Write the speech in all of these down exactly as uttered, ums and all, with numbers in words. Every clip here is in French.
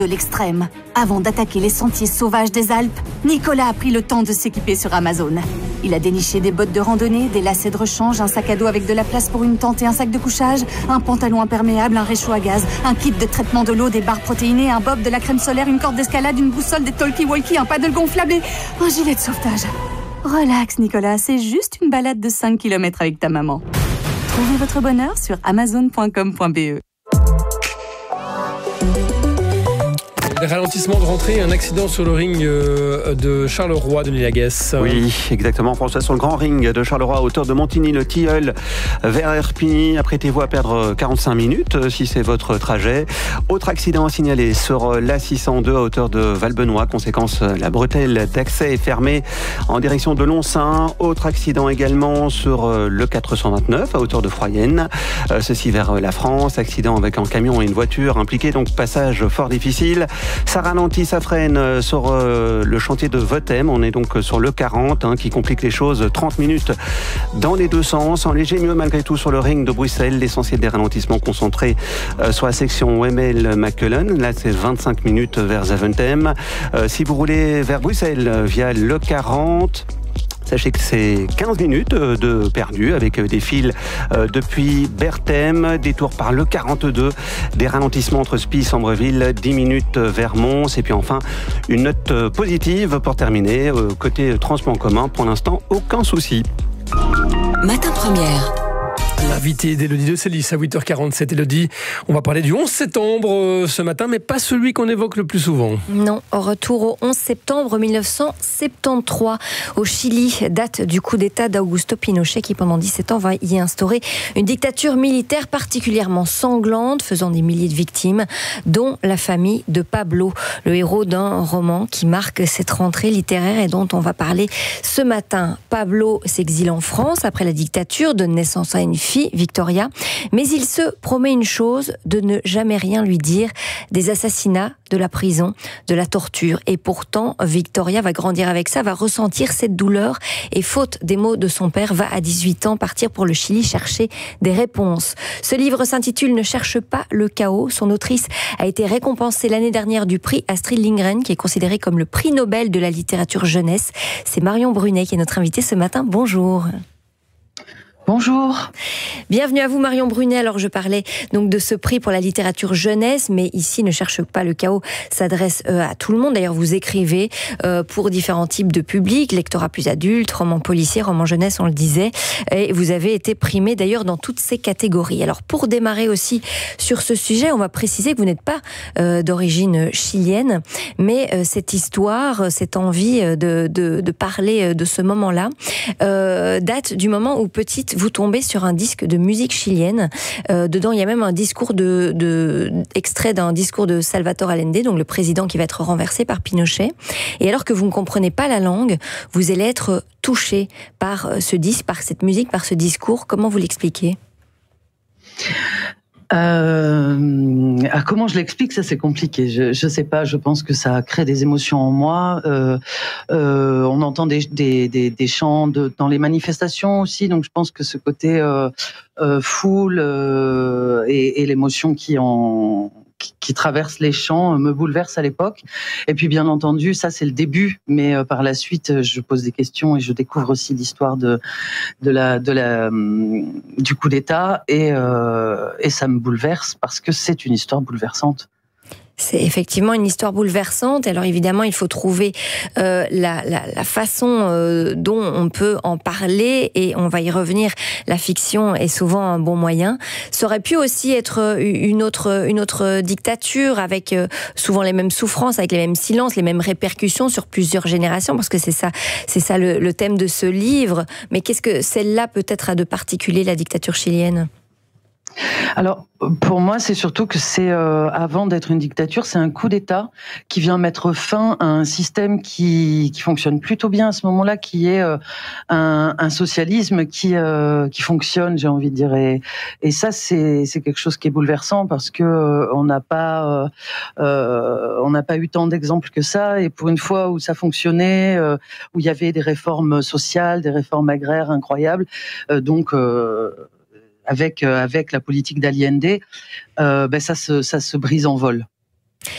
de l'extrême. Avant d'attaquer les sentiers sauvages des Alpes, Nicolas a pris le temps de s'équiper sur Amazon. Il a déniché des bottes de randonnée, des lacets de rechange, un sac à dos avec de la place pour une tente et un sac de couchage, un pantalon imperméable, un réchaud à gaz, un kit de traitement de l'eau, des barres protéinées, un bob, de la crème solaire, une corde d'escalade, une boussole, des talkie-walkie, un paddle gonflable et un gilet de sauvetage. Relax Nicolas, c'est juste une balade de cinq kilomètres avec ta maman. Trouvez votre bonheur sur amazon point com point b e. Les ralentissements de rentrée, un accident sur le ring de Charleroi, de Nilaguès. Oui, exactement, François, sur le grand ring de Charleroi, à hauteur de Montigny-le-Tilleul vers Erpigny. Apprêtez-vous à perdre quarante-cinq minutes, si c'est votre trajet. Autre accident à signaler sur l'A six cent deux à hauteur de Valbenoît. Conséquence, la bretelle d'accès est fermée en direction de Lonsin. Autre accident également sur le quatre cent vingt-neuf à hauteur de Froyenne. Ceci vers la France. Accident avec un camion et une voiture impliqués, donc passage fort difficile. Ça ralentit, ça freine sur euh, le chantier de Votem. On est donc sur le quarante, hein, qui complique les choses. trente minutes dans les deux sens. En léger mieux malgré tout sur le ring de Bruxelles. L'essentiel des ralentissements concentrés euh, sur la section O M L-Mackelen. Là, c'est vingt-cinq minutes vers Zaventem. Euh, si vous roulez vers Bruxelles via le quarante... Sachez que c'est quinze minutes de perdu avec des fils depuis Berthem, détour par le quarante-deux, des ralentissements entre Spies et Sambreville, dix minutes vers Mons, et puis enfin une note positive pour terminer. Côté transport en commun, pour l'instant, aucun souci. Matin Première. L'invité d'Élodie de Célis à huit heures quarante-sept. Élodie, on va parler du onze septembre ce matin, mais pas celui qu'on évoque le plus souvent. Non, retour au onze septembre mille neuf cent soixante-treize au Chili, date du coup d'État d'Augusto Pinochet qui pendant dix-sept ans va y instaurer une dictature militaire particulièrement sanglante, faisant des milliers de victimes, dont la famille de Pablo, le héros d'un roman qui marque cette rentrée littéraire et dont on va parler ce matin. Pablo s'exile en France après la dictature, donne naissance à une fille, Victoria, mais il se promet une chose, de ne jamais rien lui dire des assassinats, de la prison, de la torture. Et pourtant, Victoria va grandir avec ça, va ressentir cette douleur et, faute des mots de son père, va à dix-huit ans partir pour le Chili chercher des réponses. Ce livre s'intitule « Ne cherche pas le chaos ». Son autrice a été récompensée l'année dernière du prix Astrid Lindgren, qui est considéré comme le prix Nobel de la littérature jeunesse. C'est Marion Brunet qui est notre invitée ce matin. Bonjour. Bonjour. Bienvenue à vous Marion Brunet. Alors je parlais donc de ce prix pour la littérature jeunesse, mais ici Ne cherche pas le chaos s'adresse euh, à tout le monde. D'ailleurs vous écrivez euh, pour différents types de publics, lectorat plus adulte, roman policier, roman jeunesse, on le disait, et vous avez été primé d'ailleurs dans toutes ces catégories. Alors pour démarrer aussi sur ce sujet, on va préciser que vous n'êtes pas euh, d'origine chilienne, mais euh, cette histoire, cette envie de, de, de parler de ce moment-là euh, date du moment où petite vous tombez sur un disque de musique chilienne. Euh, dedans, il y a même un discours de, de extrait d'un discours de Salvador Allende, donc le président qui va être renversé par Pinochet. Et alors que vous ne comprenez pas la langue, vous allez être touché par ce disque, par cette musique, par ce discours. Comment vous l'expliquez ? Euh, ah, comment je l'explique, ça c'est compliqué. Je, je sais pas. Je pense que ça crée des émotions en moi. Euh, euh, on entend des, des, des, des chants de, dans les manifestations aussi, donc je pense que ce côté euh, euh, foule euh, et, et l'émotion qui en qui, qui traverse les chants me bouleverse à l'époque. Et puis bien entendu, ça c'est le début, mais euh, par la suite, je pose des questions et je découvre aussi l'histoire de de la de la du coup d'État et euh, et ça me bouleverse parce que c'est une histoire bouleversante. C'est effectivement une histoire bouleversante. Alors évidemment, il faut trouver euh, la, la, la façon euh, dont on peut en parler et on va y revenir. La fiction est souvent un bon moyen. Ça aurait pu aussi être une autre, une autre dictature avec euh, souvent les mêmes souffrances, avec les mêmes silences, les mêmes répercussions sur plusieurs générations, parce que c'est ça, c'est ça le, le thème de ce livre. Mais qu'est-ce que celle-là peut-être a de particulier, la dictature chilienne ? Alors, pour moi, c'est surtout que c'est, euh, avant d'être une dictature, c'est un coup d'État qui vient mettre fin à un système qui, qui fonctionne plutôt bien à ce moment-là, qui est euh, un, un socialisme qui, euh, qui fonctionne, j'ai envie de dire. Et, et ça, c'est, c'est quelque chose qui est bouleversant parce que euh, on n'a pas, euh, on n'a pas eu tant d'exemples que ça. Et pour une fois où ça fonctionnait, euh, où il y avait des réformes sociales, des réformes agraires incroyables, euh, donc. Euh, Avec, euh, avec la politique d'Allende, euh, ben ça, se, ça se brise en vol.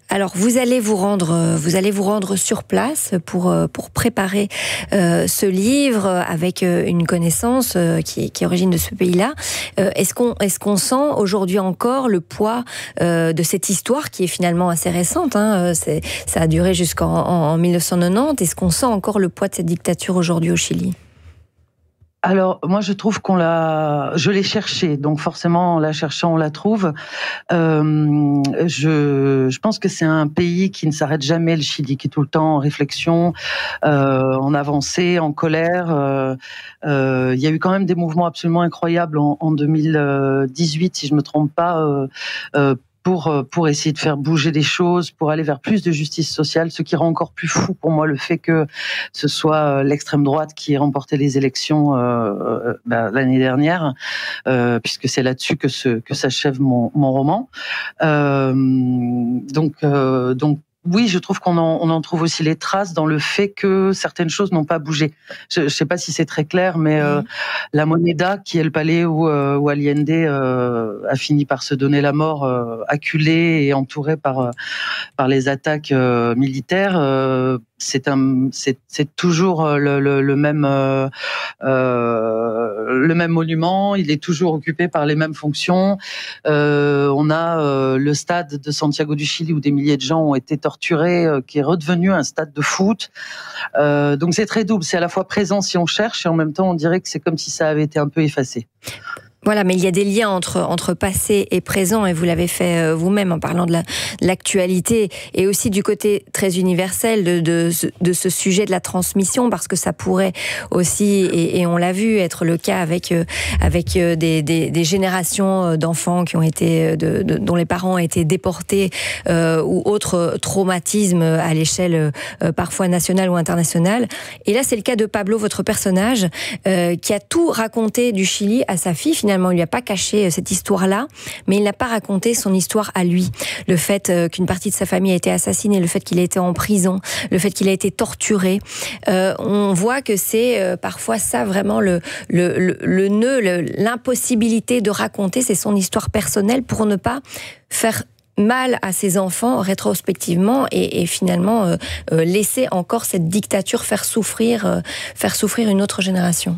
Alors, vous allez vous rendre, vous allez vous rendre sur place pour pour préparer euh, ce livre avec une connaissance euh, qui, qui est origine de ce pays-là. Euh, est-ce qu'on est-ce qu'on sent aujourd'hui encore le poids euh, de cette histoire qui est finalement assez récente, hein, c'est, ça a duré jusqu'en en, en mille neuf cent quatre-vingt-dix. Est-ce qu'on sent encore le poids de cette dictature aujourd'hui au Chili ? Alors, moi, je trouve qu'on l'a, je l'ai cherché, donc forcément, en la cherchant, on la trouve. Euh, je, je pense que c'est un pays qui ne s'arrête jamais, le Chili, qui est tout le temps en réflexion, euh, en avancée, en colère. Euh, euh, il y a eu quand même des mouvements absolument incroyables en, en deux mille dix-huit, si je me trompe pas, euh, euh, pour pour essayer de faire bouger les choses, pour aller vers plus de justice sociale, ce qui rend encore plus fou pour moi le fait que ce soit l'extrême droite qui ait remporté les élections euh, bah, l'année dernière, euh, puisque c'est là-dessus que se que s'achève mon mon roman. Euh, donc euh, donc oui, je trouve qu'on en, on en trouve aussi les traces dans le fait que certaines choses n'ont pas bougé. Je ne sais pas si c'est très clair, mais euh, la Moneda, qui est le palais où, euh, où Allende euh, a fini par se donner la mort, euh, acculé et entouré par, par les attaques euh, militaires, euh, c'est, un, c'est, c'est toujours le, le, le même euh, euh, le même monument. Il est toujours occupé par les mêmes fonctions. Euh, on a euh, le stade de Santiago du Chili où des milliers de gens ont été torturés, euh, qui est redevenu un stade de foot. Euh, donc c'est très double. C'est à la fois présent si on cherche et en même temps on dirait que c'est comme si ça avait été un peu effacé. Voilà, mais il y a des liens entre, entre passé et présent, et vous l'avez fait vous-même en parlant de, la, de l'actualité, et aussi du côté très universel de, de, de ce sujet de la transmission, parce que ça pourrait aussi, et, et on l'a vu, être le cas avec, avec des, des, des générations d'enfants qui ont été, de, de, dont les parents ont été déportés, euh, ou autres traumatismes à l'échelle euh, parfois nationale ou internationale. Et là, c'est le cas de Pablo, votre personnage, euh, qui a tout raconté du Chili à sa fille. Finalement, Finalement, il lui a pas caché cette histoire-là, mais il n'a pas raconté son histoire à lui. Le fait euh, qu'une partie de sa famille a été assassinée, le fait qu'il a été en prison, le fait qu'il a été torturé, euh, on voit que c'est euh, parfois ça vraiment le, le, le, le nœud, le, l'impossibilité de raconter, c'est son histoire personnelle pour ne pas faire mal à ses enfants rétrospectivement et, et finalement euh, euh, laisser encore cette dictature faire souffrir, euh, faire souffrir une autre génération.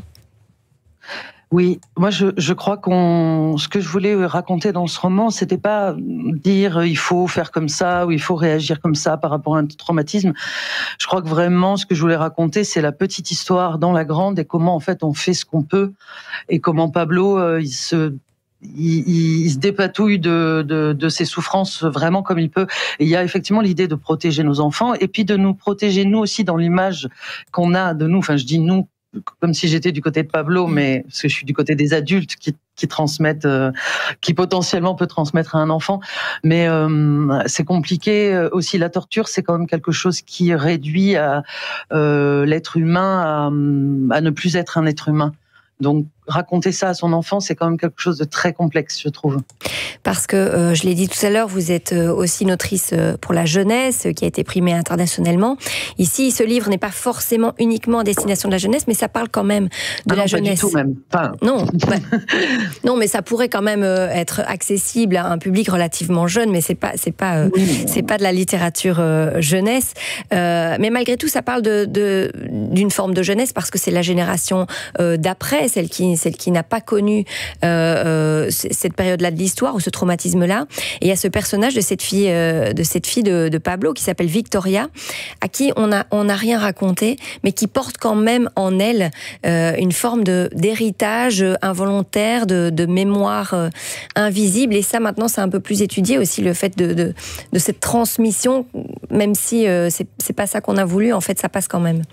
Oui, moi je, je crois qu'on, ce que je voulais raconter dans ce roman, c'était pas dire il faut faire comme ça ou il faut réagir comme ça par rapport à un traumatisme. Je crois que vraiment ce que je voulais raconter, c'est la petite histoire dans la grande et comment en fait on fait ce qu'on peut et comment Pablo euh, il se Il, il se dépatouille de, de, de ses souffrances vraiment comme il peut. Et il y a effectivement l'idée de protéger nos enfants et puis de nous protéger nous aussi dans l'image qu'on a de nous. Enfin, je dis nous comme si j'étais du côté de Pablo, mais parce que je suis du côté des adultes qui, qui transmettent, euh, qui potentiellement peut transmettre à un enfant. Mais euh, c'est compliqué aussi. La torture, c'est quand même quelque chose qui réduit à, euh, l'être humain à, à ne plus être un être humain. Donc, raconter ça à son enfant, c'est quand même quelque chose de très complexe, je trouve. Parce que, euh, je l'ai dit tout à l'heure, vous êtes aussi une autrice pour la jeunesse, qui a été primée internationalement. Ici, ce livre n'est pas forcément uniquement à destination de la jeunesse, mais ça parle quand même de ah la non, jeunesse. Pas du tout même. Enfin... Non, bah, non, mais ça pourrait quand même être accessible à un public relativement jeune, mais c'est pas, c'est pas, euh, oui. c'est pas de la littérature euh, jeunesse. Euh, mais malgré tout, ça parle de, de, d'une forme de jeunesse parce que c'est la génération euh, d'après, celle qui celle qui n'a pas connu euh, euh, cette période-là de l'histoire ou ce traumatisme-là. Et il y a ce personnage de cette fille, euh, de cette fille de, de Pablo qui s'appelle Victoria, à qui on a on n'a rien raconté, mais qui porte quand même en elle euh, une forme de d'héritage involontaire, de, de mémoire euh, invisible. Et ça, maintenant, c'est un peu plus étudié aussi, le fait de de, de cette transmission, même si euh, c'est c'est pas ça qu'on a voulu. En fait, ça passe quand même.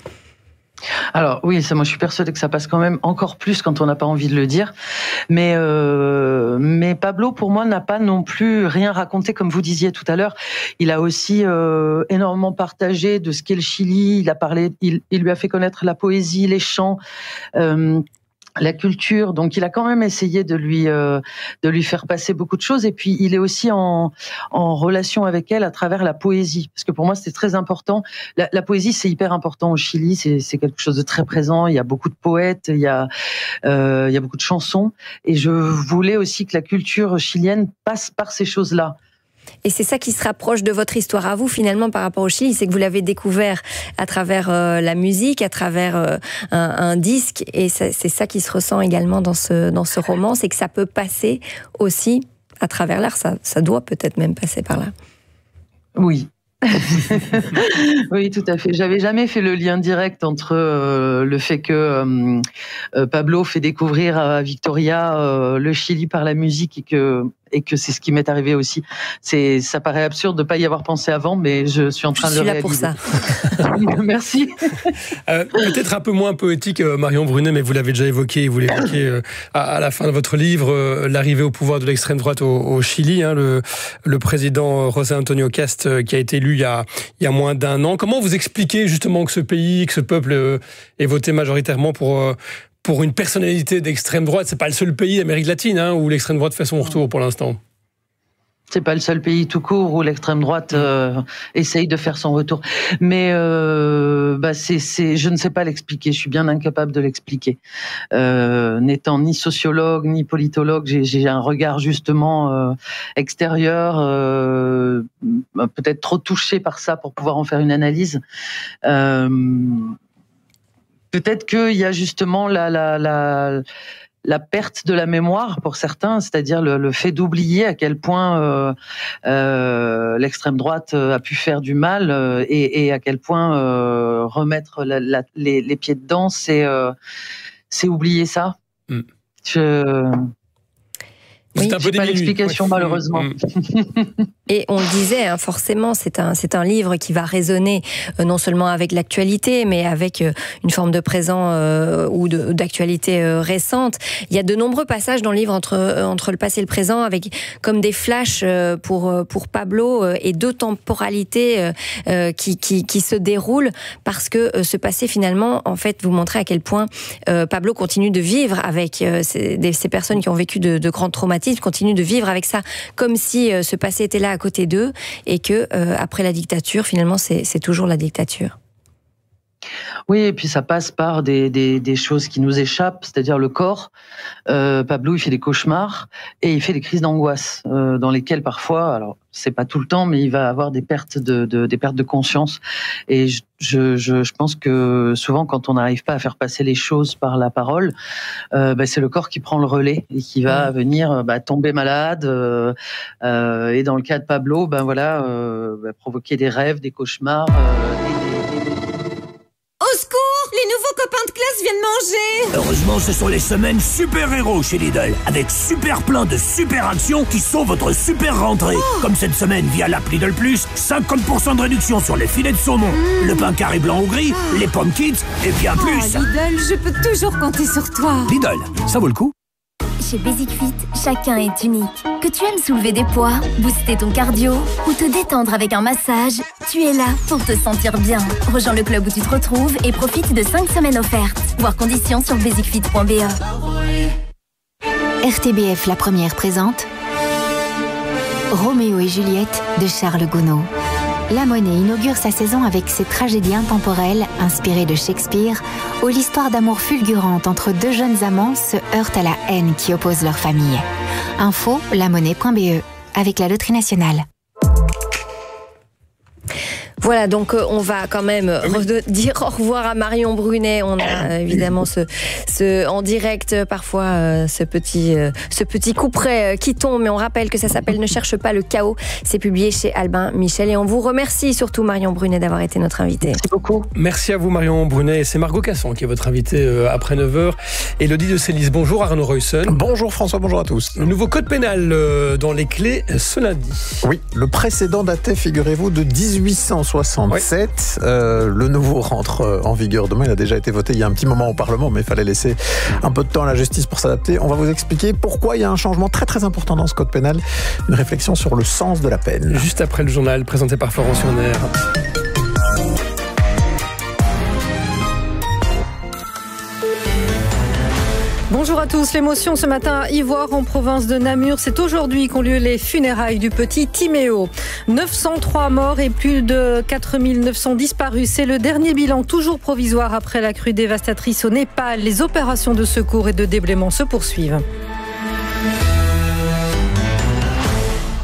Alors oui, ça, moi je suis persuadée que ça passe quand même encore plus quand on n'a pas envie de le dire. Mais euh, mais Pablo, pour moi, n'a pas non plus rien raconté, comme vous disiez tout à l'heure. Il a aussi euh, énormément partagé de ce qu'est le Chili. Il a parlé, il, il lui a fait connaître la poésie, les chants. Euh, la culture, donc il a quand même essayé de lui euh, de lui faire passer beaucoup de choses, et puis il est aussi en en relation avec elle à travers la poésie, parce que pour moi c'était très important. La, la poésie, c'est hyper important au Chili, c'est c'est quelque chose de très présent. Il y a beaucoup de poètes, il y a euh, il y a beaucoup de chansons, et je voulais aussi que la culture chilienne passe par ces choses-là. Et c'est ça qui se rapproche de votre histoire à vous, finalement, par rapport au Chili, c'est que vous l'avez découvert à travers euh, la musique, à travers euh, un, un disque, et ça, c'est ça qui se ressent également dans ce, dans ce roman, c'est que ça peut passer aussi à travers l'art, ça, ça doit peut-être même passer par là. Oui. Oui, tout à fait. J'avais jamais fait le lien direct entre euh, le fait que euh, Pablo fait découvrir à Victoria euh, le Chili par la musique et que et que c'est ce qui m'est arrivé aussi. C'est, ça paraît absurde de ne pas y avoir pensé avant, mais je suis en train je de le réaliser. Je suis là pour ça. Merci. Euh, peut-être un peu moins poétique, euh, Marion Brunet, mais vous l'avez déjà évoqué, vous l'évoquez euh, à, à la fin de votre livre, euh, l'arrivée au pouvoir de l'extrême droite au, au Chili, hein, le, le président José Antonio Cast, euh, qui a été élu il y a, il y a moins d'un an. Comment vous expliquez justement que ce pays, que ce peuple euh, ait voté majoritairement pour... Euh, pour une personnalité d'extrême droite? C'est pas le seul pays d'Amérique latine hein, où l'extrême droite fait son retour pour l'instant. C'est pas le seul pays tout court où l'extrême droite euh, essaye de faire son retour. Mais euh, bah c'est, c'est, je ne sais pas l'expliquer. Je suis bien incapable de l'expliquer. Euh, n'étant ni sociologue ni politologue, j'ai, j'ai un regard justement euh, extérieur, euh, peut-être trop touché par ça pour pouvoir en faire une analyse. Euh, Peut-être qu'il y a justement la, la, la, la perte de la mémoire pour certains, c'est-à-dire le, le fait d'oublier à quel point euh, euh, l'extrême droite a pu faire du mal euh, et, et à quel point euh, remettre la, la, les, les pieds dedans, c'est, euh, c'est oublier ça. Mm. Je... Oui, c'est un peu pas l'explication ouais. malheureusement. Et on le disait, hein, forcément, c'est un, c'est un livre qui va résonner euh, non seulement avec l'actualité, mais avec euh, une forme de présent euh, ou de, d'actualité euh, récente. Il y a de nombreux passages dans le livre entre, euh, entre le passé et le présent, avec comme des flashs euh, pour, pour Pablo euh, et deux temporalités euh, euh, qui, qui, qui se déroulent parce que euh, ce passé, finalement, en fait, vous montrez à quel point euh, Pablo continue de vivre avec euh, ces, des, ces personnes qui ont vécu de, de grands traumatismes, continue de vivre avec ça comme si euh, ce passé était là à côté d'eux et que euh, après la dictature, finalement, c'est, c'est toujours la dictature. Oui, et puis ça passe par des, des, des choses qui nous échappent, c'est-à-dire le corps. Euh, Pablo, il fait des cauchemars et il fait des crises d'angoisse euh, dans lesquelles parfois, alors c'est pas tout le temps, mais il va avoir des pertes de, de des pertes de conscience. Et je, je, je pense que souvent, quand on n'arrive pas à faire passer les choses par la parole, euh, bah, c'est le corps qui prend le relais et qui va venir bah, tomber malade. Euh, euh, et dans le cas de Pablo, ben voilà, euh, bah, provoquer des rêves, des cauchemars. Euh, et des, des... Au secours! Les nouveaux copains de classe viennent manger! Heureusement, ce sont les semaines super-héros chez Lidl, avec super plein de super actions qui sont votre super rentrée. Oh. Comme cette semaine via l'app Lidl Plus, cinquante pour cent de réduction sur les filets de saumon, mmh. le pain carré blanc ou gris, oh. les pommes kids et bien oh, plus. Lidl, je peux toujours compter sur toi. Lidl, ça vaut le coup. Chez Basic Fit, chacun est unique. Que tu aimes soulever des poids, booster ton cardio ou te détendre avec un massage, tu es là pour te sentir bien. Rejoins le club où tu te retrouves et profite de cinq semaines offertes. Voir conditions sur basic fit point b e. R T B F La Première présente Roméo et Juliette de Charles Gounod. La Monnaie inaugure sa saison avec ses tragédies intemporelles inspirées de Shakespeare, où l'histoire d'amour fulgurante entre deux jeunes amants se heurte à la haine qui oppose leurs familles. Info, la monnaie point b e, avec la Loterie Nationale. Voilà, donc euh, on va quand même euh, dire au revoir à Marion Brunet. On a euh, évidemment ce, ce, en direct euh, parfois euh, ce petit, euh, ce petit couperet euh, qui tombe, mais on rappelle que ça s'appelle Ne cherche pas le chaos. C'est publié chez Albin Michel et on vous remercie surtout Marion Brunet d'avoir été notre invitée. Merci beaucoup. Merci à vous Marion Brunet. C'est Margot Casson qui est votre invitée euh, après neuf heures. Élodie de Célis, bonjour. Arnaud Reussen. Bonjour François, bonjour à tous. Le nouveau code pénal euh, dans les clés ce lundi. Oui, le précédent datait, figurez-vous, de dix-huit cent soixante-sept. Oui. Euh, le nouveau rentre en vigueur demain. Il a déjà été voté il y a un petit moment au Parlement, mais il fallait laisser un peu de temps à la justice pour s'adapter. On va vous expliquer pourquoi il y a un changement très très important dans ce code pénal. Une réflexion sur le sens de la peine. Juste après le journal présenté par Florence Yonner. Bonjour à tous. L'émotion ce matin à Ivoire, en province de Namur. C'est aujourd'hui qu'ont lieu les funérailles du petit Timéo. neuf cent trois morts et plus de quatre mille neuf cents disparus. C'est le dernier bilan, toujours provisoire, après la crue dévastatrice au Népal. Les opérations de secours et de déblaiement se poursuivent.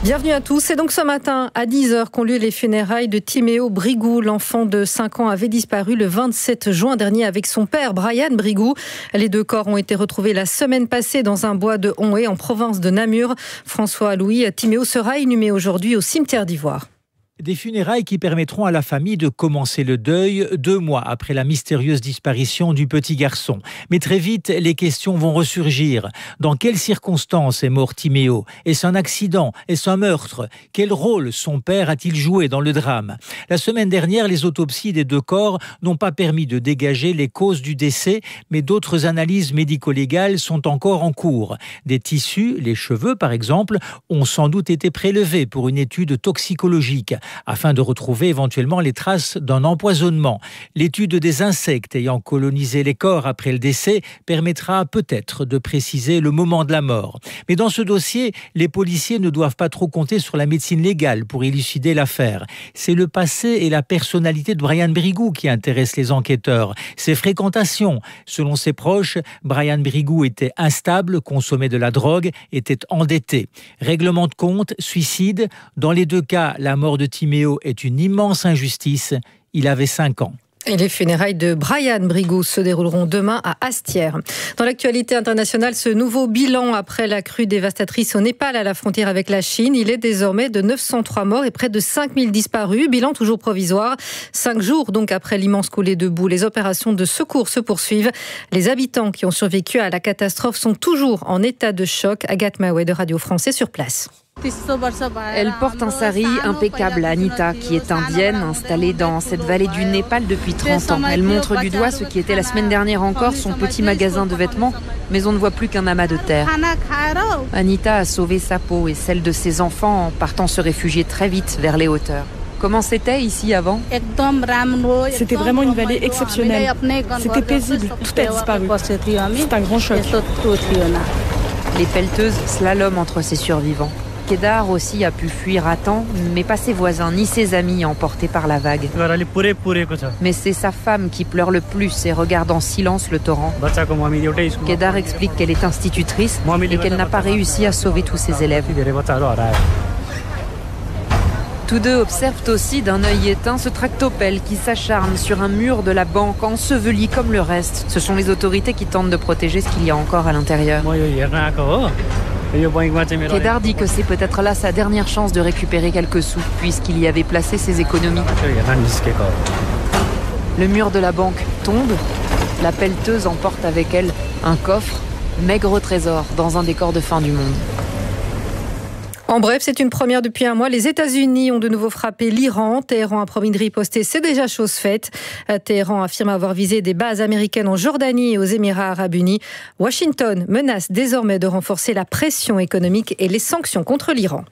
Bienvenue à tous. C'est donc ce matin à dix heures qu'ont lieu les funérailles de Timéo Brigou. L'enfant de cinq ans avait disparu le vingt-sept juin dernier avec son père Brian Brigou. Les deux corps ont été retrouvés la semaine passée dans un bois de Honhé en province de Namur. François Louis, Timéo sera inhumé aujourd'hui au cimetière d'Ivoire. Des funérailles qui permettront à la famille de commencer le deuil deux mois après la mystérieuse disparition du petit garçon. Mais très vite, les questions vont ressurgir. Dans quelles circonstances est mort Timéo ? Est-ce un accident ? Est-ce un meurtre ? Quel rôle son père a-t-il joué dans le drame ? La semaine dernière, les autopsies des deux corps n'ont pas permis de dégager les causes du décès, mais d'autres analyses médico-légales sont encore en cours. Des tissus, les cheveux par exemple, ont sans doute été prélevés pour une étude toxicologique, afin de retrouver éventuellement les traces d'un empoisonnement. L'étude des insectes ayant colonisé les corps après le décès permettra peut-être de préciser le moment de la mort. Mais dans ce dossier, les policiers ne doivent pas trop compter sur la médecine légale pour élucider l'affaire. C'est le passé et la personnalité de Brian Brigou qui intéressent les enquêteurs. Ses fréquentations. Selon ses proches, Brian Brigou était instable, consommait de la drogue, était endetté. Règlement de compte, suicide. Dans les deux cas, la mort de Timéo est une immense injustice. Il avait cinq ans. Et les funérailles de Brian Brigou se dérouleront demain à Astières. Dans l'actualité internationale, ce nouveau bilan après la crue dévastatrice au Népal à la frontière avec la Chine, il est désormais de neuf cent trois morts et près de cinq mille disparus. Bilan toujours provisoire. Cinq jours donc après l'immense coulée de boue, les opérations de secours se poursuivent. Les habitants qui ont survécu à la catastrophe sont toujours en état de choc. Agathe Mahoué de Radio France est sur place. Elle porte un sari impeccable à Anita, qui est indienne, installée dans cette vallée du Népal depuis trente ans. Elle montre du doigt ce qui était la semaine dernière encore son petit magasin de vêtements, mais on ne voit plus qu'un amas de terre. Anita a sauvé sa peau et celle de ses enfants en partant se réfugier très vite vers les hauteurs. Comment c'était ici avant ? C'était vraiment une vallée exceptionnelle. C'était paisible, tout a disparu. C'est un grand choc. Les pelleteuses slaloment entre ces survivants. Kedar aussi a pu fuir à temps, mais pas ses voisins ni ses amis emportés par la vague. Mais c'est sa femme qui pleure le plus et regarde en silence le torrent. Kedar explique qu'elle est institutrice et qu'elle n'a pas réussi à sauver tous ses élèves. Tous deux observent aussi d'un œil éteint ce tractopelle qui s'acharne sur un mur de la banque, enseveli comme le reste. Ce sont les autorités qui tentent de protéger ce qu'il y a encore à l'intérieur. Kedar dit que c'est peut-être là sa dernière chance de récupérer quelques sous, puisqu'il y avait placé ses économies. Le mur de la banque tombe, la pelleteuse emporte avec elle un coffre, maigre trésor, dans un décor de fin du monde. En bref, c'est une première depuis un mois. Les États-Unis ont de nouveau frappé l'Iran. Téhéran a promis de riposter, c'est déjà chose faite. Téhéran affirme avoir visé des bases américaines en Jordanie et aux Émirats arabes unis. Washington menace désormais de renforcer la pression économique et les sanctions contre l'Iran.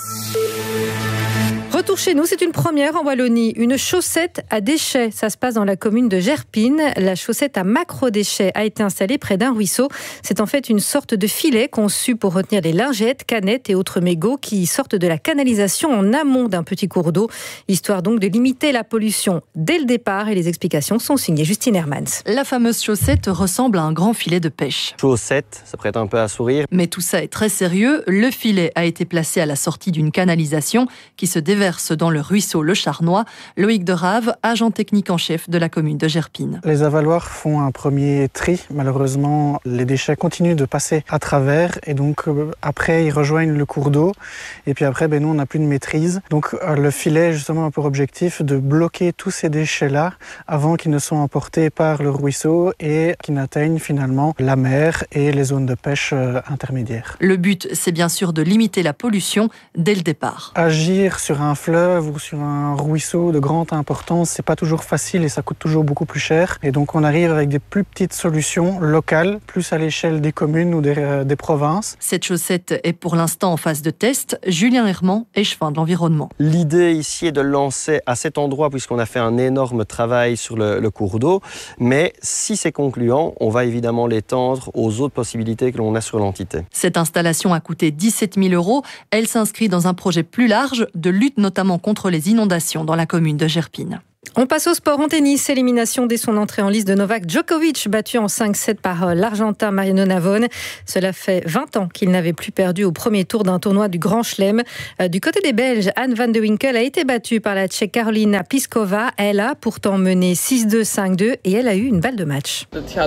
Retour chez nous, c'est une première en Wallonie. Une chaussette à déchets. Ça se passe dans la commune de Gerpine. La chaussette à macro-déchets a été installée près d'un ruisseau. C'est en fait une sorte de filet conçu pour retenir les lingettes, canettes et autres mégots qui sortent de la canalisation en amont d'un petit cours d'eau. Histoire donc de limiter la pollution dès le départ. Et les explications sont signées Justine Hermans. La fameuse chaussette ressemble à un grand filet de pêche. Chaussette, ça prête un peu à sourire. Mais tout ça est très sérieux. Le filet a été placé à la sortie d'une canalisation qui se déverse dans le ruisseau Le Charnois. Loïc Derave, agent technique en chef de la commune de Gerpine. Les avaloirs font un premier tri. Malheureusement, les déchets continuent de passer à travers et donc euh, après ils rejoignent le cours d'eau et puis après ben, nous on n'a plus de maîtrise. Donc euh, le filet justement a pour objectif de bloquer tous ces déchets-là avant qu'ils ne soient emportés par le ruisseau et qu'ils n'atteignent finalement la mer et les zones de pêche euh, intermédiaires. Le but, c'est bien sûr de limiter la pollution dès le départ. Agir sur un fleuve ou sur un ruisseau de grande importance, c'est pas toujours facile et ça coûte toujours beaucoup plus cher. Et donc on arrive avec des plus petites solutions locales, plus à l'échelle des communes ou des, euh, des provinces. Cette chaussette est pour l'instant en phase de test. Julien Herman, échevin de l'environnement. L'idée ici est de le lancer à cet endroit puisqu'on a fait un énorme travail sur le, le cours d'eau. Mais si c'est concluant, on va évidemment l'étendre aux autres possibilités que l'on a sur l'entité. Cette installation a coûté dix-sept mille euros. Elle s'inscrit dans un projet plus large de lutte notamment contre les inondations dans la commune de Gerpine. On passe au sport en tennis. Élimination dès son entrée en liste de Novak Djokovic, battu en cinq sept par l'Argentin Mariano Navone. Cela fait vingt ans qu'il n'avait plus perdu au premier tour d'un tournoi du Grand Chelem. Du côté des Belges, Anne van de Winkel a été battue par la Tchèque Karolina Pliskova. Elle a pourtant mené six deux, cinq deux et elle a eu une balle de match.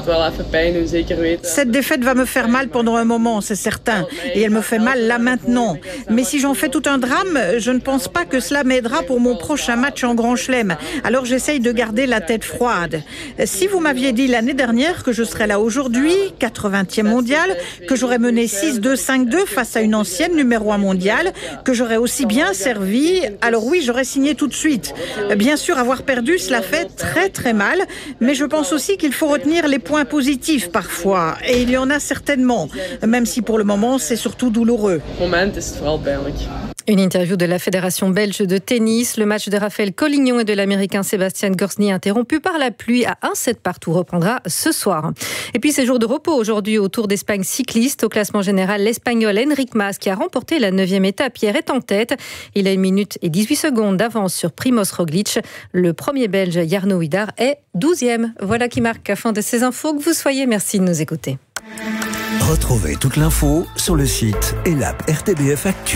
Cette défaite va me faire mal pendant un moment, c'est certain. Et elle me fait mal là maintenant. Mais si j'en fais tout un drame, je ne pense pas que cela m'aidera pour mon prochain match en Grand Chelem. Alors j'essaye de garder la tête froide. Si vous m'aviez dit l'année dernière que je serais là aujourd'hui, quatre-vingtième mondial, que j'aurais mené six deux, cinq deux face à une ancienne numéro un mondiale, que j'aurais aussi bien servi, alors oui, j'aurais signé tout de suite. Bien sûr, avoir perdu, cela fait très très mal, mais je pense aussi qu'il faut retenir les points positifs parfois, et il y en a certainement, même si pour le moment, c'est surtout douloureux. Une interview de la Fédération belge de tennis. Le match de Raphaël Collignon et de l'Américain Sébastien Gorsny, interrompu par la pluie à un sept partout, reprendra ce soir. Et puis c'est jour de repos aujourd'hui au Tour d'Espagne cycliste. Au classement général, l'Espagnol Enric Mas, qui a remporté la neuvième étape hier, est en tête. Il a une minute et dix-huit secondes d'avance sur Primoz Roglic. Le premier Belge, Jarno Huidar, est douzième. Voilà qui marque la fin de ces infos. Que vous soyez, merci de nous écouter. Retrouvez toute l'info sur le site et l'app R T B F Actu.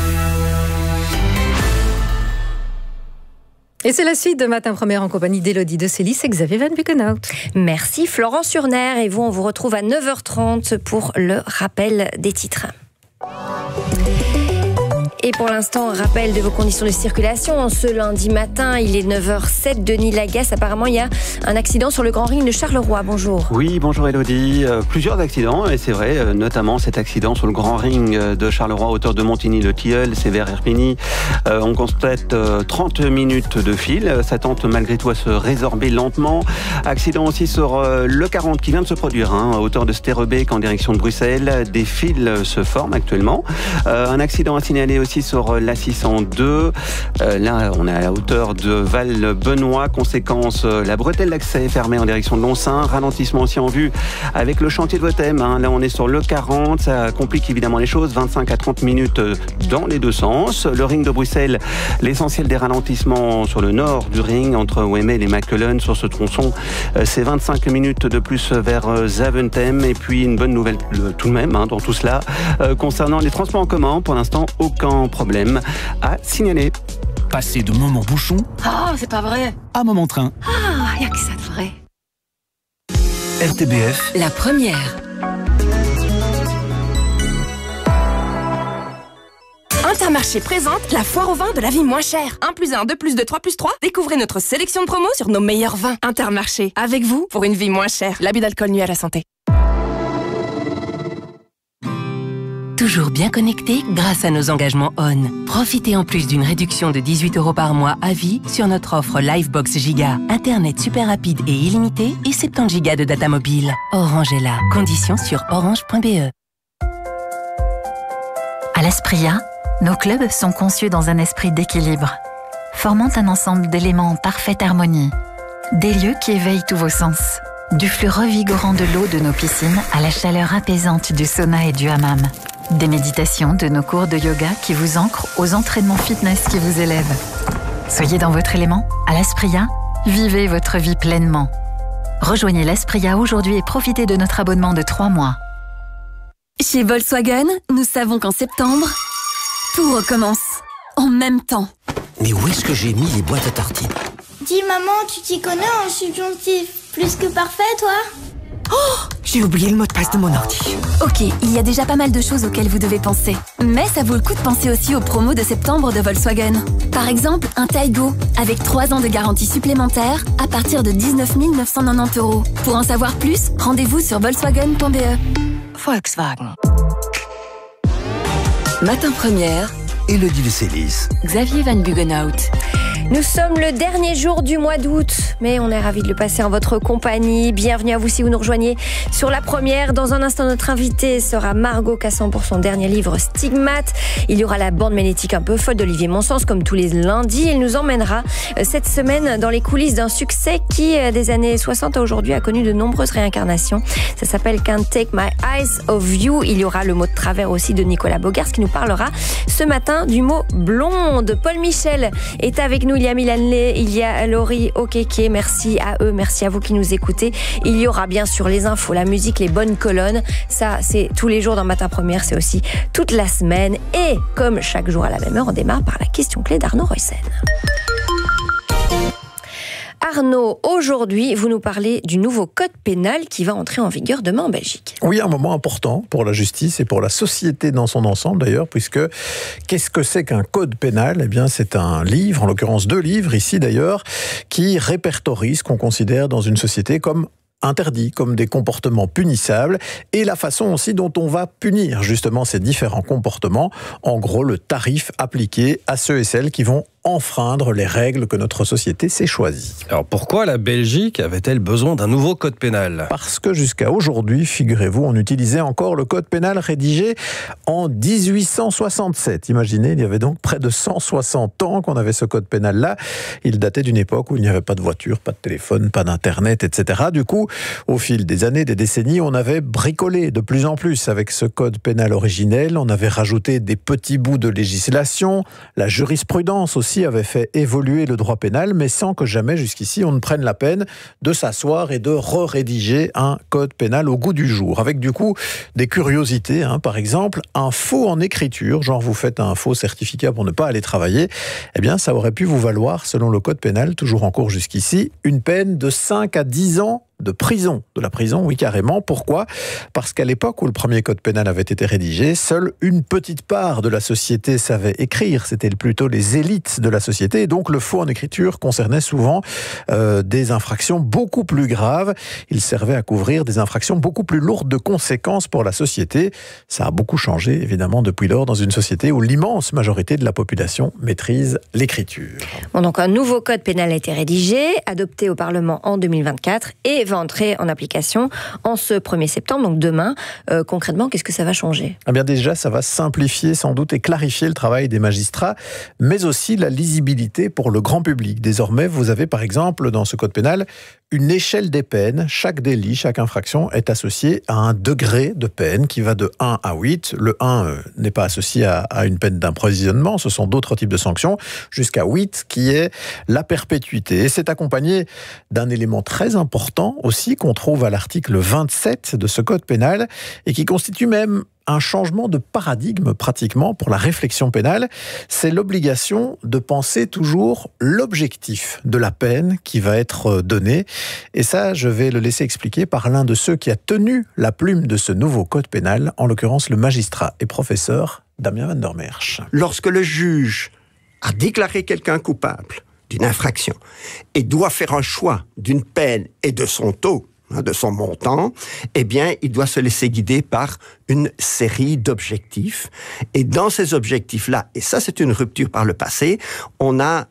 Et c'est la suite de Matin Première en compagnie d'Élodie de Célis et Xavier Van Buckenhout. Merci Florence Urner et vous, on vous retrouve à neuf heures trente pour le rappel des titres. Et pour l'instant, rappel de vos conditions de circulation. Ce lundi matin, il est neuf heures sept, Denis Lagasse. Apparemment, il y a un accident sur le Grand Ring de Charleroi. Bonjour. Oui, bonjour Élodie. Euh, plusieurs accidents, et c'est vrai, euh, notamment cet accident sur le Grand Ring de Charleroi, à hauteur de Montigny-le-Tilleul, c'est vers Erpigny. Euh, on constate euh, trente minutes de fil. Ça tente malgré tout à se résorber lentement. Accident aussi sur euh, le quarante qui vient de se produire, hein, à hauteur de Sterrebeek en direction de Bruxelles. Des fils se forment actuellement. Euh, un accident à signaler aussi sur l'A six cent deux. Euh, là, on est à la hauteur de Val-Benoît. Conséquence, la bretelle d'accès est fermée en direction de Lonsin. Ralentissement aussi en vue avec le chantier de Votem. Hein. Là, on est sur le quarante. Ça complique évidemment les choses. vingt-cinq à trente minutes dans les deux sens. Le ring de Bruxelles, l'essentiel des ralentissements sur le nord du ring, entre Wemmel et Mackelen. Sur ce tronçon, c'est vingt-cinq minutes de plus vers Zaventem. Et puis, une bonne nouvelle tout de même hein, dans tout cela. Euh, concernant les transports en commun, pour l'instant, aucun problème à signaler. Passer de moment bouchon Ah, oh, c'est pas vrai. à moment train. Ah, y a que ça de vrai. R T B F. La première. Intermarché présente la foire au vin de la vie moins chère. un plus un, deux plus deux, trois plus trois. Découvrez notre sélection de promos sur nos meilleurs vins. Intermarché, avec vous pour une vie moins chère. L'abus d'alcool nuit à la santé. Toujours bien connecté grâce à nos engagements O N. Profitez en plus d'une réduction de dix-huit euros par mois à vie sur notre offre Livebox Giga. Internet super rapide et illimité et soixante-dix gigas de data mobile. Orange est là. Conditions sur orange point b e. À l'Aspria, nos clubs sont conçus dans un esprit d'équilibre, formant un ensemble d'éléments en parfaite harmonie. Des lieux qui éveillent tous vos sens. Du flux revigorant de l'eau de nos piscines à la chaleur apaisante du sauna et du hammam. Des méditations de nos cours de yoga qui vous ancrent aux entraînements fitness qui vous élèvent. Soyez dans votre élément, à l'Aspria, vivez votre vie pleinement. Rejoignez l'Aspria aujourd'hui et profitez de notre abonnement de trois mois. Chez Volkswagen, nous savons qu'en septembre, tout recommence. En même temps. Mais où est-ce que j'ai mis les boîtes à tartines? Dis maman, tu t'y connais en subjonctif. Plus que parfait, toi? Oh, j'ai oublié le mot de passe de mon ordi. Ok, il y a déjà pas mal de choses auxquelles vous devez penser. Mais ça vaut le coup de penser aussi aux promos de septembre de Volkswagen. Par exemple, un Taigo, avec trois ans de garantie supplémentaire, à partir de dix-neuf mille neuf cent quatre-vingt-dix euros. Pour en savoir plus, rendez-vous sur volkswagen point b e. Volkswagen. Matin Première. Élodie de Célis. Xavier Van Buckenhout. Nous sommes le dernier jour du mois d'août, mais on est ravis de le passer en votre compagnie. Bienvenue à vous si vous nous rejoignez sur la première. Dans un instant, notre invitée sera Margot Cassan pour son dernier livre Stigmate. Il y aura la bande magnétique un peu folle d'Olivier Monsens comme tous les lundis. Il nous emmènera cette semaine dans les coulisses d'un succès qui, des années soixante à aujourd'hui, a connu de nombreuses réincarnations. Ça s'appelle Can't Take My Eyes Off You. Il y aura le mot de travers aussi de Nicolas Bogars qui nous parlera ce matin du mot blonde. Paul Michel est avec nous. nous, il y a Milan Lé, il y a Laurie Okeke. Merci à eux, merci à vous qui nous écoutez. Il y aura bien sûr les infos, la musique, les bonnes colonnes. Ça, c'est tous les jours dans Matin Première, c'est aussi toute la semaine. Et comme chaque jour à la même heure, on démarre par la question clé d'Arnaud Reussen. Arnaud, aujourd'hui, vous nous parlez du nouveau code pénal qui va entrer en vigueur demain en Belgique. Oui, un moment important pour la justice et pour la société dans son ensemble d'ailleurs, puisque qu'est-ce que c'est qu'un code pénal ? Eh bien, c'est un livre, en l'occurrence deux livres ici d'ailleurs, qui répertorient ce qu'on considère dans une société comme interdits, comme des comportements punissables, et la façon aussi dont on va punir justement ces différents comportements. En gros, le tarif appliqué à ceux et celles qui vont enfreindre les règles que notre société s'est choisies. Alors pourquoi la Belgique avait-elle besoin d'un nouveau code pénal ? Parce que jusqu'à aujourd'hui, figurez-vous, on utilisait encore le code pénal rédigé en dix-huit cent soixante-sept. Imaginez, il y avait donc près de cent soixante ans qu'on avait ce code pénal-là. Il datait d'une époque où il n'y avait pas de voiture, pas de téléphone, pas d'internet, et cetera. Du coup, au fil des années, des décennies, on avait bricolé de plus en plus avec ce code pénal originel. On avait rajouté des petits bouts de législation, la jurisprudence aussi avait fait évoluer le droit pénal, mais sans que jamais jusqu'ici on ne prenne la peine de s'asseoir et de re-rédiger un code pénal au goût du jour. Avec du coup des curiosités, hein, par exemple, un faux en écriture, genre vous faites un faux certificat pour ne pas aller travailler, eh bien ça aurait pu vous valoir, selon le code pénal, toujours en cours jusqu'ici, une peine de cinq à dix ans de prison. De la prison, oui, carrément. Pourquoi ? Parce qu'à l'époque où le premier code pénal avait été rédigé, seule une petite part de la société savait écrire. C'était plutôt les élites de la société. Et donc, le faux en écriture concernait souvent euh, des infractions beaucoup plus graves. Il servait à couvrir des infractions beaucoup plus lourdes de conséquences pour la société. Ça a beaucoup changé, évidemment, depuis lors, dans une société où l'immense majorité de la population maîtrise l'écriture. Bon, donc, un nouveau code pénal a été rédigé, adopté au Parlement en deux mille vingt-quatre et va entrer en application en ce premier septembre, donc demain. Euh, concrètement, qu'est-ce que ça va changer ? Eh bien déjà, ça va simplifier sans doute et clarifier le travail des magistrats, mais aussi la lisibilité pour le grand public. Désormais, vous avez par exemple dans ce code pénal une échelle des peines. Chaque délit, chaque infraction est associé à un degré de peine qui va de un à huit. Le un euh, n'est pas associé à, à une peine d'emprisonnement, ce sont d'autres types de sanctions, jusqu'à huit qui est la perpétuité. Et c'est accompagné d'un élément très important aussi qu'on trouve à l'article vingt-sept de ce code pénal et qui constitue même un changement de paradigme pratiquement pour la réflexion pénale. C'est l'obligation de penser toujours l'objectif de la peine qui va être donnée. Et ça, je vais le laisser expliquer par l'un de ceux qui a tenu la plume de ce nouveau code pénal, en l'occurrence le magistrat et professeur Damien Van der Merch. Lorsque le juge a déclaré quelqu'un coupable d'une infraction et doit faire un choix d'une peine et de son taux, de son montant, eh bien, il doit se laisser guider par une série d'objectifs. Et dans ces objectifs-là, et ça c'est une rupture par le passé, on a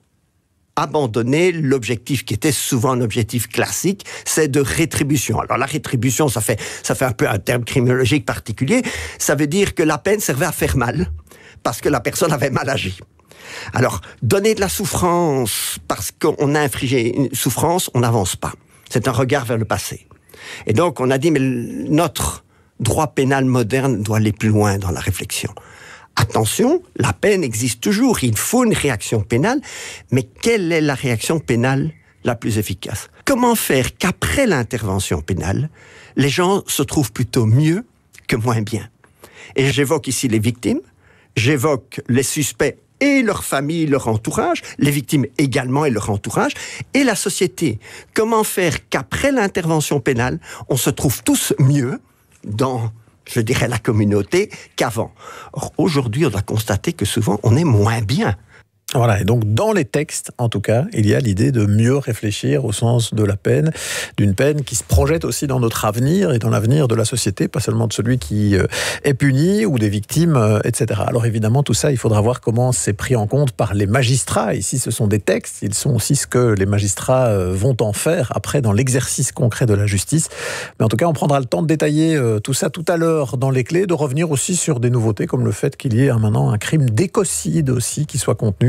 abandonné l'objectif qui était souvent un objectif classique, c'est de rétribution. Alors la rétribution, ça fait, ça fait un peu un terme criminologique particulier, ça veut dire que la peine servait à faire mal, parce que la personne avait mal agi. Alors, donner de la souffrance parce qu'on a infligé une souffrance, on n'avance pas. C'est un regard vers le passé. Et donc, on a dit, mais notre droit pénal moderne doit aller plus loin dans la réflexion. Attention, la peine existe toujours, il faut une réaction pénale, mais quelle est la réaction pénale la plus efficace ? Comment faire qu'après l'intervention pénale, les gens se trouvent plutôt mieux que moins bien ? Et j'évoque ici les victimes, j'évoque les suspects et leur famille, leur entourage, les victimes également et leur entourage, et la société. Comment faire qu'après l'intervention pénale, on se trouve tous mieux dans, je dirais, la communauté qu'avant. Or, aujourd'hui, on doit constater que souvent, on est moins bien. Voilà, et donc dans les textes, en tout cas, il y a l'idée de mieux réfléchir au sens de la peine, d'une peine qui se projette aussi dans notre avenir et dans l'avenir de la société, pas seulement de celui qui est puni ou des victimes, et cetera. Alors évidemment, tout ça, il faudra voir comment c'est pris en compte par les magistrats. Ici, ce sont des textes, ils sont aussi ce que les magistrats vont en faire après dans l'exercice concret de la justice. Mais en tout cas, on prendra le temps de détailler tout ça tout à l'heure dans les clés, de revenir aussi sur des nouveautés comme le fait qu'il y ait maintenant un crime d'écocide aussi qui soit contenu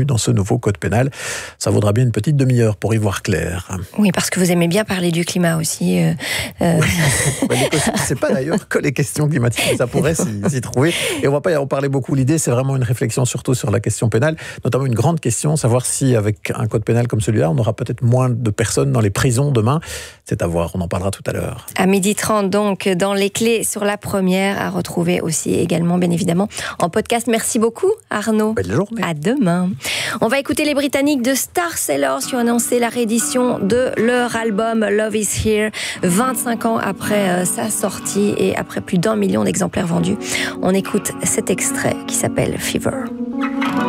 dans ce nouveau code pénal. Ça vaudra bien une petite demi-heure pour y voir clair. Oui, parce que vous aimez bien parler du climat aussi. Euh, euh... C'est pas d'ailleurs que les questions climatiques, mais ça pourrait s'y, s'y trouver. Et on va pas y en parler beaucoup. L'idée, c'est vraiment une réflexion surtout sur la question pénale, notamment une grande question, savoir si avec un code pénal comme celui-là, on aura peut-être moins de personnes dans les prisons demain. C'est à voir, on en parlera tout à l'heure. À midi trente, donc, dans les clés sur la première, à retrouver aussi également, bien évidemment, en podcast. Merci beaucoup, Arnaud. Belle journée. À demain. On va écouter les Britanniques de Star Sailors qui ont annoncé la réédition de leur album Love is Here, vingt-cinq ans après sa sortie et après plus d'un million d'exemplaires vendus. On écoute cet extrait qui s'appelle Fever.